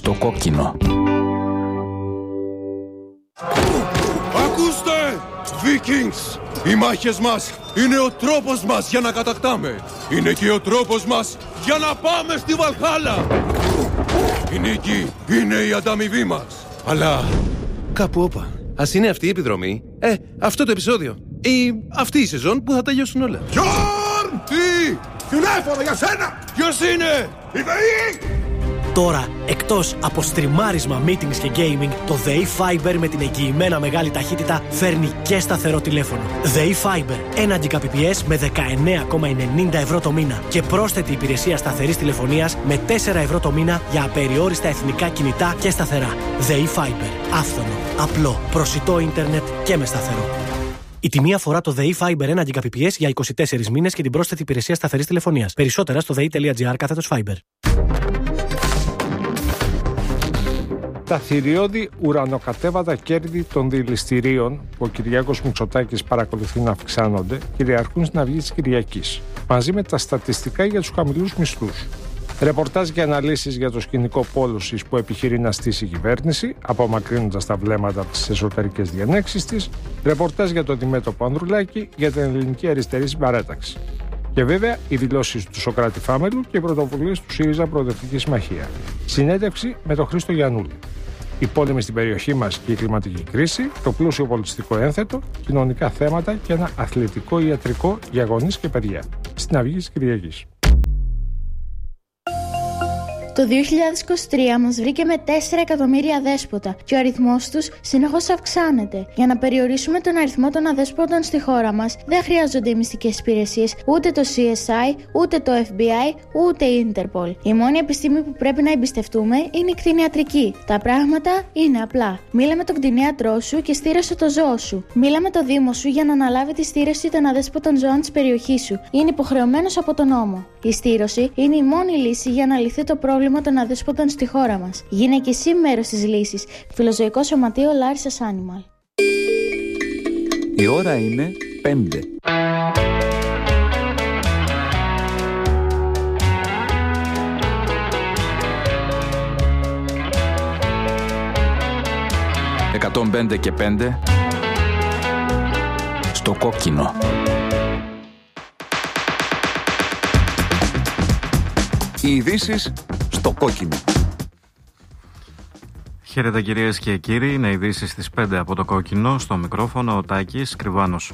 Στο κόκκινο. Ακούστε! Vikings! Οι μάχες μας είναι ο τρόπος μας για να κατακτάμε. Είναι και ο τρόπος μας για να πάμε στη Βαλχάλα. Η νίκη είναι η ανταμοιβή μας. Αλλά κάπου όπα. Ας είναι αυτή η επιδρομή, αυτό το επεισόδιο ή αυτή η σεζόν που θα τελειώσουν όλα. Γιόρν! Τι! Τηλέφωνο για σένα! Ποιος είναι? Η ΔΕΗ! Τώρα, εκτός από στριμάρισμα, meetings και gaming, το ΔΕΗ Fiber με την εγγυημένα μεγάλη ταχύτητα φέρνει και σταθερό τηλέφωνο. ΔΕΗ Fiber, 1 Gbps με 19,90 ευρώ το μήνα και πρόσθετη υπηρεσία σταθερής τηλεφωνίας με 4 ευρώ το μήνα για απεριόριστα εθνικά κινητά και σταθερά. ΔΕΗ Fiber, άφθονο, απλό, προσιτό ίντερνετ και με σταθερό. Η τιμή αφορά το ΔΕΗ Fiber 1 Gbps για 24 μήνες και την πρόσθετη υπηρεσία σταθερής τηλεφωνίας. Περισσότερα στο dei.gr/Fiber. Τα θηριώδη ουρανοκατέβατα κέρδη των δηληστηρίων που ο Κυριάκος Μητσοτάκης παρακολουθεί να αυξάνονται κυριαρχούν στην Αυγή της Κυριακής, μαζί με τα στατιστικά για τους χαμηλούς μισθούς. Ρεπορτάζ και αναλύσεις για το σκηνικό πόλωσης που επιχειρεί να στήσει η κυβέρνηση, απομακρύνοντας τα βλέμματα από τις εσωτερικές διανέξεις της. Ρεπορτάζ για το αντιμέτωπο Ανδρουλάκη για την ελληνική αριστερή συμπαράταξη. Και βέβαια οι δηλώσεις του Σωκράτη Φάμελου και οι πρωτοβουλίες του ΣΥΡΙΖΑ Προοδευτική Συμμαχία. Συνέντευξη με τον Χρήστο Γιαννούλη. Οι πόλεμοι στην περιοχή μας και η κλιματική κρίση, το πλούσιο πολιτιστικό ένθετο, κοινωνικά θέματα και ένα αθλητικό ιατρικό για γονείς και παιδιά. Στην Αυγή της Κυριακής. Το 2023 μας βρήκε με 4 εκατομμύρια αδέσποτα και ο αριθμός τους συνεχώς αυξάνεται. Για να περιορίσουμε τον αριθμό των αδέσποτων στη χώρα μας, δεν χρειάζονται οι μυστικές υπηρεσίες, ούτε το CSI, ούτε το FBI, ούτε η Interpol. Η μόνη επιστήμη που πρέπει να εμπιστευτούμε είναι η κτηνιατρική. Τα πράγματα είναι απλά. Μίλα με τον κτηνίατρό σου και στήρωσε το ζώο σου. Μίλα με το Δήμο σου για να αναλάβει τη στήρωση των αδέσποτων ζώων της περιοχής σου. Είναι υποχρεωμένος από τον νόμο. Η στήρωση είναι η μόνη λύση για να λυθεί το πρόβλημα των αδέσποτων στη χώρα μας. Γίνε και εσύ μέρος της λύσης. Φιλοζωικό Σωματείο Larissa's Animal. Η ώρα είναι 5. «105 και 5» στο κόκκινο. Οι ειδήσεις στο κόκκινο. Χαίρετε κυρίες και κύριοι, είναι ειδήσεις στις 5 από το κόκκινο. Στο μικρόφωνο ο Τάκης Κρυβάνος.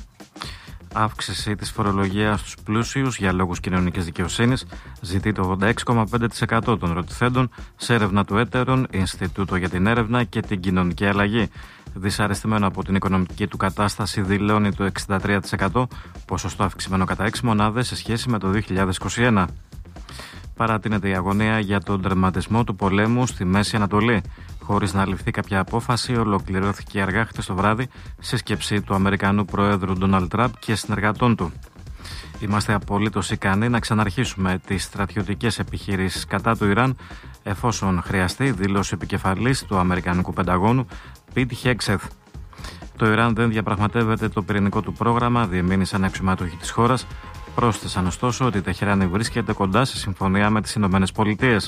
Αύξηση της φορολογίας στους πλούσιους για λόγους κοινωνικής δικαιοσύνης ζητεί το 86,5% των ρωτηθέντων σε έρευνα του Έτερον, Ινστιτούτο για την Έρευνα και την Κοινωνική Αλλαγή. Δυσαρεστημένο από την οικονομική του κατάσταση δηλώνει το 63%, ποσοστό αυξημένο κατά 6 μονάδες σε σχέση με το 2021. Παρατείνεται η αγωνία για τον τερματισμό του πολέμου στη Μέση Ανατολή. Χωρίς να ληφθεί κάποια απόφαση, ολοκληρώθηκε αργά χτες το βράδυ σύσκεψη του Αμερικανού Προέδρου Ντόναλντ Τραμπ και συνεργατών του. Είμαστε απολύτως ικανοί να ξαναρχίσουμε τις στρατιωτικές επιχειρήσεις κατά του Ιράν εφόσον χρειαστεί, δήλωσε επικεφαλής του Αμερικανικού Πενταγώνου Πιτ Χέγκσεθ. Το Ιράν δεν διαπραγματεύεται το πυρηνικό του πρόγραμμα, διεμήνυσαν αξιωματούχοι της χώρας. Πρόσθεσαν ωστόσο ότι η Τεχεράνη βρίσκεται κοντά σε συμφωνία με τις ΗΠΑ.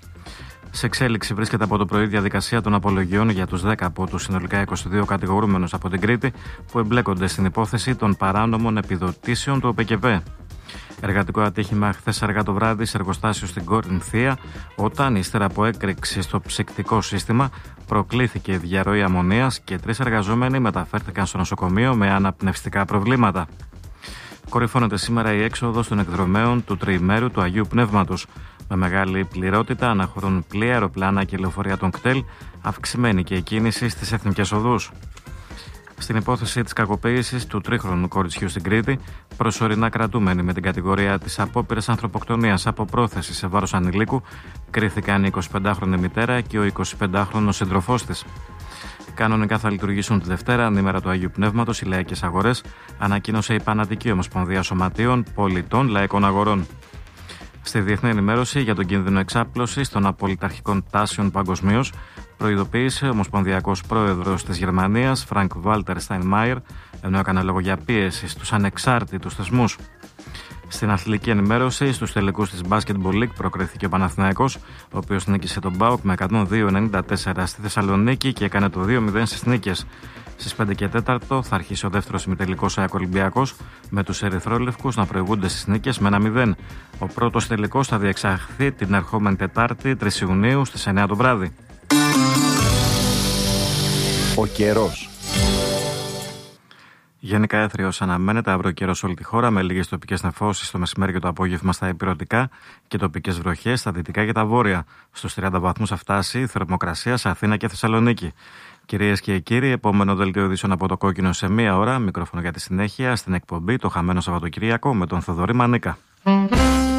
Σε εξέλιξη βρίσκεται από το πρωί διαδικασία των απολογιών για τους 10 από τους συνολικά 22 κατηγορούμενους από την Κρήτη που εμπλέκονται στην υπόθεση των παράνομων επιδοτήσεων του ΟΠΕΚΕΒ. Εργατικό ατύχημα χθες αργά το βράδυ σε εργοστάσιο στην Κορινθία, όταν ύστερα από έκρηξη στο ψυκτικό σύστημα προκλήθηκε διαρροή αμμονίας και 3 εργαζόμενοι μεταφέρθηκαν στο νοσοκομείο με αναπνευστικά προβλήματα. Κορυφώνεται σήμερα η έξοδος των εκδρομέων του τριημέρου του Αγίου Πνεύματος. Με μεγάλη πληρότητα αναχωρούν πλοία, αεροπλάνα και λεωφορεία των κτέλ, αυξημένη και η κίνηση στις εθνικές οδούς. Στην υπόθεση της κακοποίησης του τρίχρονου κοριτσιού στην Κρήτη, προσωρινά κρατούμενοι με την κατηγορία της απόπειρας ανθρωποκτονίας από πρόθεση σε βάρος ανηλίκου, κρίθηκαν η 25χρονη μητέρα και ο 25χρονος σύντροφός της. Κανονικά θα λειτουργήσουν τη Δευτέρα, ανήμερα του Αγίου Πνεύματος, οι λαϊκές αγορές, ανακοίνωσε η Πανατική Ομοσπονδία Σωματείων Πολιτών Λαϊκών Αγορών. Στη διεθνή ενημέρωση για τον κίνδυνο εξάπλωσης των απολυταρχικών τάσεων παγκοσμίως, προειδοποίησε ο Ομοσπονδιακός Πρόεδρος της Γερμανίας, Φρανκ Βάλτερ Στάινμάιερ, ενώ έκανε λόγο για πίεση στους ανεξάρτητους θεσμούς. Στην αθλητική ενημέρωση, στους τελικούς της Basketball League προκρίθηκε ο Παναθηναϊκός, ο οποίος νίκησε τον ΠΑΟΚ με 102-94 στη Θεσσαλονίκη και έκανε το 2-0 στις νίκες. Στις 5 και 4 θα αρχίσει ο δεύτερος ημιτελικός ΑΕΚ Ολυμπιακός, με τους ερυθρόλευκους να προηγούνται στις νίκες με 1-0. Ο πρώτος τελικός θα διεξαχθεί την ερχόμενη Τετάρτη 3 Ιουνίου στις 9 το βράδυ. Ο καιρός. Γενικά έθριος αναμένεται αύριο καιρό σε όλη τη χώρα, με λίγες τοπικές νεφώσεις το μεσημέρι και το απόγευμα στα ηπειρωτικά και τοπικές βροχές στα δυτικά και τα βόρεια. Στους 30 βαθμούς θα φτάσει η θερμοκρασία σε Αθήνα και Θεσσαλονίκη. Κυρίες και κύριοι, επόμενο δελτίο ειδήσεων από το Κόκκινο σε 1 ώρα. Μικρόφωνο για τη συνέχεια στην εκπομπή Το Χαμένο Σαββατοκύριακο με τον Θοδωρή Μανίκα.